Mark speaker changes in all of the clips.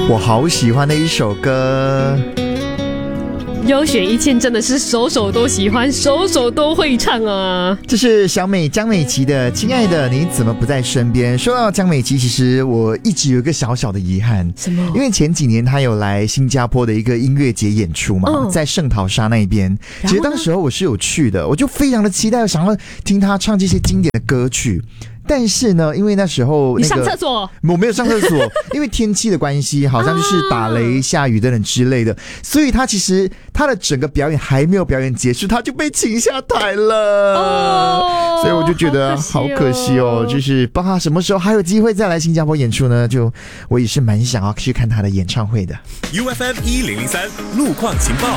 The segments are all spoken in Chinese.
Speaker 1: 我好喜欢的一首歌。
Speaker 2: 优选一茜真的是首首都喜欢，首首都会唱啊！
Speaker 1: 这是小美江美琪的《亲爱的你怎么不在身边》。说到江美琪，其实我一直有一个小小的遗憾，
Speaker 2: 什么？
Speaker 1: 因为前几年她有来新加坡的一个音乐节演出嘛，在圣淘沙那边。其实当时候我是有去的，我就非常的期待，想要听她唱这些经典的歌曲。但是呢，因为那时候
Speaker 2: 你上厕所，
Speaker 1: 我没有上厕所，因为天气的关系，好像就是打雷、下雨等等之类的，所以他其实他的整个表演还没有表演结束，他就被请下台了。所以我就觉得好可惜哦，就是不知道他什么时候还有机会再来新加坡演出呢？就我也是蛮想要去看他的演唱会的。
Speaker 3: UFM 1003路况情报。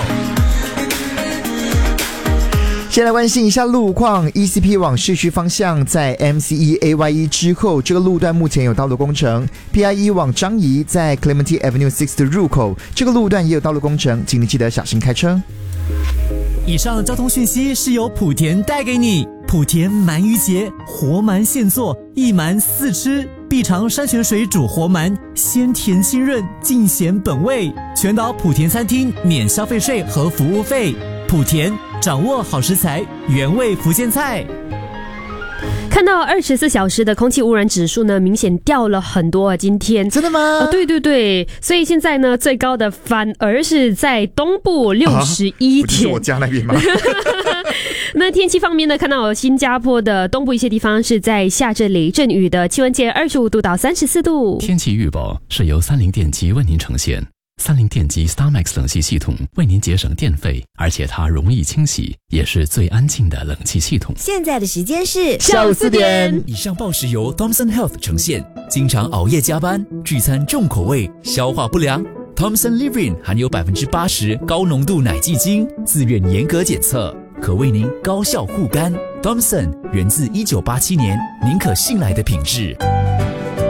Speaker 1: 先来关心一下路况 ，ECP 往市区方向在 MCE-AYE 之后，这个路段目前有道路工程。PIE 往樟宜在 Clementi Avenue 6的入口，这个路段也有道路工程，请你记得小心开车。
Speaker 4: 以上交通讯息是由莆田带给你。莆田鳗鱼节，活鳗现做，一鳗四吃，必尝山泉水煮活鳗，鲜甜清润，尽显本味。全岛莆田餐厅免消费税和服务费。莆田掌握好食材，原味福建菜。
Speaker 2: 看到24小时的空气污染指数呢，明显掉了很多啊！今天
Speaker 1: 真的吗？
Speaker 2: 对对对，所以现在呢，最高的反而是在东部61点，
Speaker 1: 不是我家那边吗？
Speaker 2: 那天气方面呢，看到新加坡的东部一些地方是在下着雷阵雨的，气温介25度到34度。
Speaker 5: 天气预报是由30电机为您呈现。30电机 StarMax 冷气系统为您节省电费，而且它容易清洗，也是最安静的冷气系统。
Speaker 6: 现在的时间是
Speaker 1: 下午4点。
Speaker 4: 以上报时由 Thomson Health 呈现。经常熬夜加班、聚餐重口味、消化不良 ，Thomson Living 含有80%高浓度奶基精，自愿严格检测，可为您高效护肝。Thomson 源自1987年，您可信赖的品质。